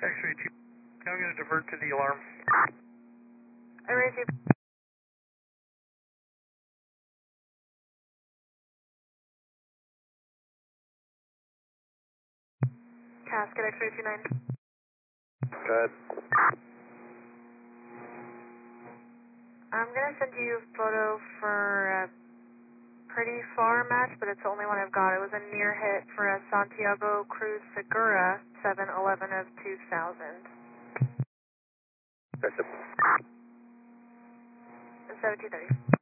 X-ray 2, I'm going to divert to the alarm. I raise you. Casket X-ray 29. Good. I'm going to send you a photo for a pretty far match, but it's the only one I've got. It was a near hit for a Santiago Cruz Segura 711 of 2000. That's it. 7230.